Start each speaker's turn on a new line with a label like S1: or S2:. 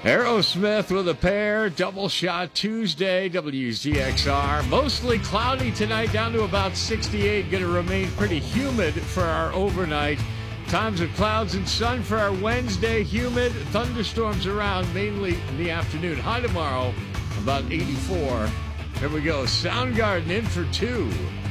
S1: Aerosmith with a pair, double shot Tuesday, WZXR. Mostly cloudy tonight, down to about 68. Going to remain pretty humid for our overnight. Times of clouds and sun for our Wednesday. Humid, thunderstorms around, mainly in the afternoon. High tomorrow, about 84. Here we go. Soundgarden in for 2.